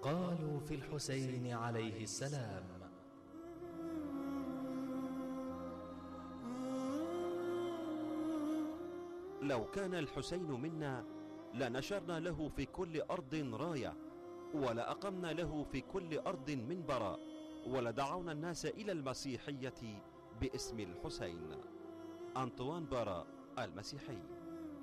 قالوا في الحسين عليه السلام: لو كان الحسين منا لنشرنا له في كل أرض راية، ولأقمنا له في كل أرض منبرا، ولدعونا الناس إلى المسيحية باسم الحسين. أنطوان بارا، المسيحي.